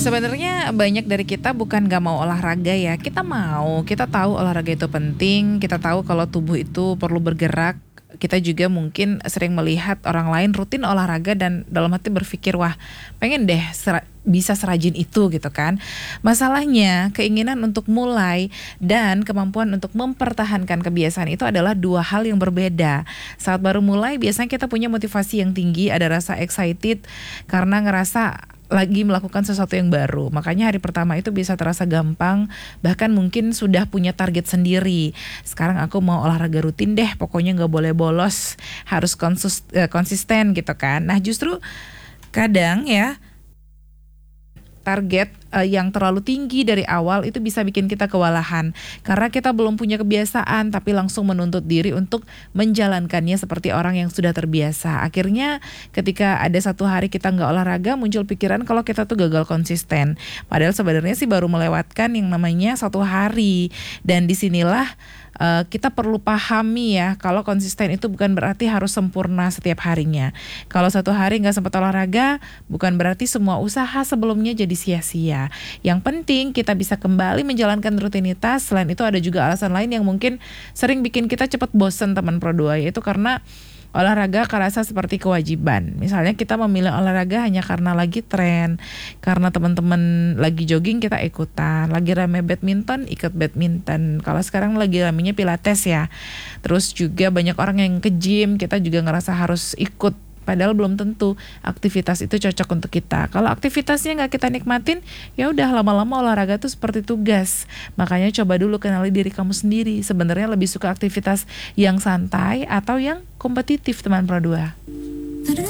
Sebenarnya banyak dari kita bukan gak mau olahraga ya, kita mau, kita tahu olahraga itu penting, kita tahu kalau tubuh itu perlu bergerak. Kita juga mungkin sering melihat orang lain rutin olahraga dan dalam hati berpikir, wah pengen deh bisa serajin itu gitu kan. Masalahnya keinginan untuk mulai dan kemampuan untuk mempertahankan kebiasaan itu adalah dua hal yang berbeda. Saat baru mulai biasanya kita punya motivasi yang tinggi, ada rasa excited karena ngerasa lagi melakukan sesuatu yang baru. Makanya hari pertama itu bisa terasa gampang, bahkan mungkin sudah punya target sendiri. Sekarang aku mau olahraga rutin deh, pokoknya gak boleh bolos, harus konsisten gitu kan. Nah justru kadang ya target yang terlalu tinggi dari awal itu bisa bikin kita kewalahan karena kita belum punya kebiasaan tapi langsung menuntut diri untuk menjalankannya seperti orang yang sudah terbiasa. Akhirnya ketika ada satu hari kita nggak olahraga, muncul pikiran kalau kita tuh gagal konsisten. Padahal sebenarnya sih baru melewatkan yang namanya satu hari, dan disinilah kita perlu pahami ya, kalau konsisten itu bukan berarti harus sempurna setiap harinya. Kalau satu hari nggak sempat olahraga, bukan berarti semua usaha sebelumnya jadi sia-sia. Yang penting kita bisa kembali menjalankan rutinitas. Selain itu ada juga alasan lain yang mungkin sering bikin kita cepat bosen teman Pro 2, yaitu karena olahraga kerasa seperti kewajiban. Misalnya kita memilih olahraga hanya karena lagi tren, karena teman-teman lagi jogging kita ikutan, lagi rame badminton ikut badminton. Kalau sekarang lagi ramenya pilates ya. Terus juga banyak orang yang ke gym, kita juga ngerasa harus ikut. Padahal belum tentu aktivitas itu cocok untuk kita. Kalau aktivitasnya nggak kita nikmatin, ya udah lama-lama olahraga tuh seperti tugas. Makanya coba dulu kenali diri kamu sendiri. Sebenarnya lebih suka aktivitas yang santai atau yang kompetitif teman Pro 2.